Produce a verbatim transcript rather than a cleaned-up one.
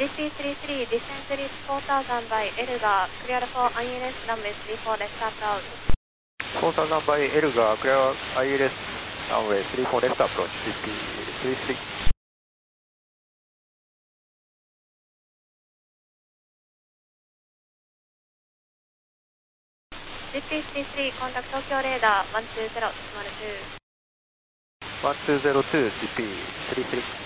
ジーピースリースリー descent reach four thousand by Elgar, clear for I L S runway three four left approach. four thousand by Elgar, clear I L S runway three four left approach,ジーピースリースリー。 ジーピースリースリー contact Tokyo radar one two zero decimal two. one two zero two ジーピースリースリー。